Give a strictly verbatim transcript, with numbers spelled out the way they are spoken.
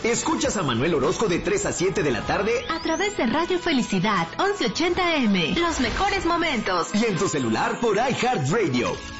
Escuchas a Manuel Orozco de tres a siete de la tarde a través de Radio Felicidad once ochenta eme. Los mejores momentos. Y en tu celular por iHeartRadio.